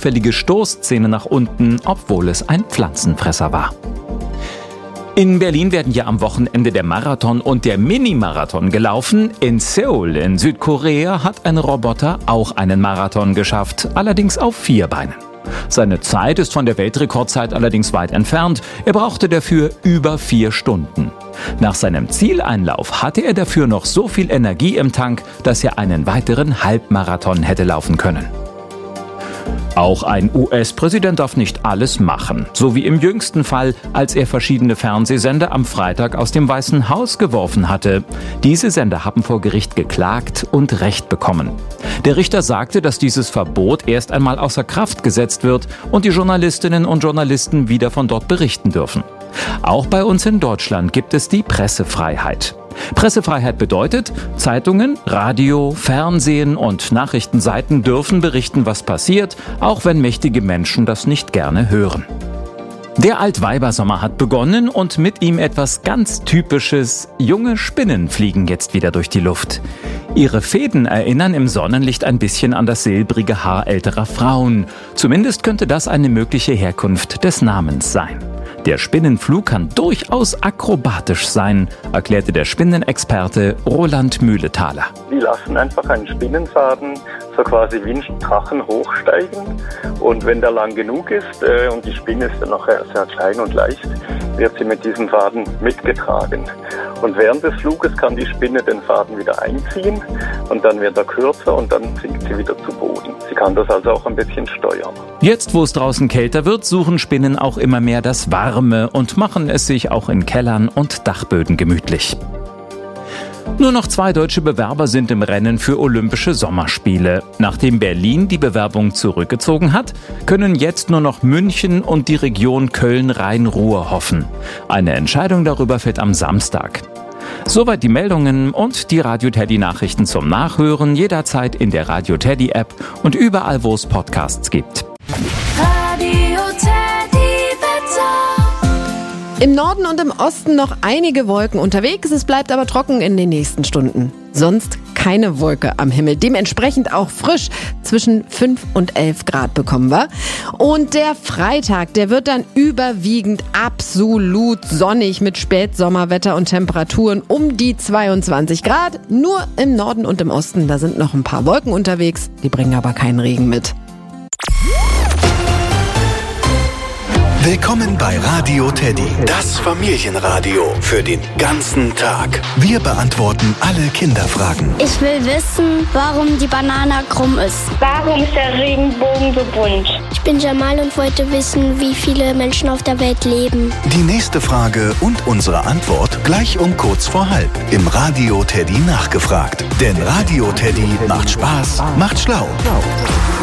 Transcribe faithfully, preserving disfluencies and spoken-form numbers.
auffällige Stoßzähne nach unten, obwohl es ein Pflanzenfresser war. In Berlin werden ja am Wochenende der Marathon und der Mini-Marathon gelaufen. In Seoul in Südkorea hat ein Roboter auch einen Marathon geschafft, allerdings auf vier Beinen. Seine Zeit ist von der Weltrekordzeit allerdings weit entfernt. Er brauchte dafür über vier Stunden. Nach seinem Zieleinlauf hatte er dafür noch so viel Energie im Tank, dass er einen weiteren Halbmarathon hätte laufen können. Auch ein U S-Präsident darf nicht alles machen, so wie im jüngsten Fall, als er verschiedene Fernsehsender am Freitag aus dem Weißen Haus geworfen hatte. Diese Sender haben vor Gericht geklagt und Recht bekommen. Der Richter sagte, dass dieses Verbot erst einmal außer Kraft gesetzt wird und die Journalistinnen und Journalisten wieder von dort berichten dürfen. Auch bei uns in Deutschland gibt es die Pressefreiheit. Pressefreiheit bedeutet, Zeitungen, Radio, Fernsehen und Nachrichtenseiten dürfen berichten, was passiert, auch wenn mächtige Menschen das nicht gerne hören. Der Altweibersommer hat begonnen und mit ihm etwas ganz Typisches. Junge Spinnen fliegen jetzt wieder durch die Luft. Ihre Fäden erinnern im Sonnenlicht ein bisschen an das silbrige Haar älterer Frauen. Zumindest könnte das eine mögliche Herkunft des Namens sein. Der Spinnenflug kann durchaus akrobatisch sein, erklärte der Spinnenexperte Roland Mühlethaler. Die lassen einfach einen Spinnenfaden so quasi wie ein Drachen hochsteigen und wenn der lang genug ist äh, und die Spinne ist dann noch sehr klein und leicht, wird sie mit diesem Faden mitgetragen. Und während des Fluges kann die Spinne den Faden wieder einziehen und dann wird er kürzer und dann sinkt sie wieder zu Boden. Sie kann das also auch ein bisschen steuern. Jetzt, wo es draußen kälter wird, suchen Spinnen auch immer mehr das Warme und machen es sich auch in Kellern und Dachböden gemütlich. Nur noch zwei deutsche Bewerber sind im Rennen für Olympische Sommerspiele. Nachdem Berlin die Bewerbung zurückgezogen hat, können jetzt nur noch München und die Region Köln-Rhein-Ruhr hoffen. Eine Entscheidung darüber fällt am Samstag. Soweit die Meldungen und die Radio Teddy Nachrichten zum Nachhören jederzeit in der Radio Teddy App und überall, wo es Podcasts gibt. Radio Teddy Wetter. Im Norden und im Osten noch einige Wolken unterwegs, es bleibt aber trocken in den nächsten Stunden. Sonst keine Wolke am Himmel, dementsprechend auch frisch, zwischen fünf und elf Grad bekommen wir. Und der Freitag, der wird dann überwiegend absolut sonnig mit Spätsommerwetter und Temperaturen um die zweiundzwanzig Grad. Nur im Norden und im Osten, da sind noch ein paar Wolken unterwegs, die bringen aber keinen Regen mit. Willkommen bei Radio Teddy, das Familienradio für den ganzen Tag. Wir beantworten alle Kinderfragen. Ich will wissen, warum die Banane krumm ist. Warum ist der Regenbogen so bunt? Ich bin Jamal und wollte wissen, wie viele Menschen auf der Welt leben. Die nächste Frage und unsere Antwort gleich um kurz vor halb im Radio Teddy nachgefragt. Denn Radio Teddy macht Spaß, macht schlau.